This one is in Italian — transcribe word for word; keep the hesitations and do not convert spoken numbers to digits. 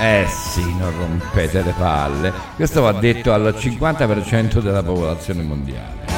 Eh sì, non rompete le palle. Questo va detto al cinquanta per cento della popolazione mondiale.